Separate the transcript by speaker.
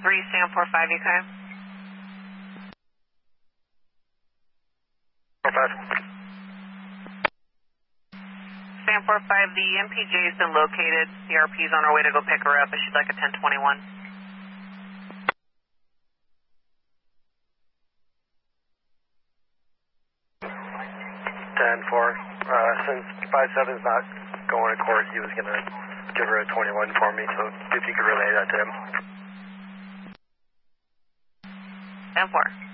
Speaker 1: agree, stand 4-5, UK.
Speaker 2: 4-5.
Speaker 1: Stand 4-5, the MPJ has been located. CRP's on our way to go pick her up, but she'd like a 1021.
Speaker 2: 10-4. Since 5-7's not going to court, he was going to give her a 21 for me, so if you could relay that to him.
Speaker 1: 10-4.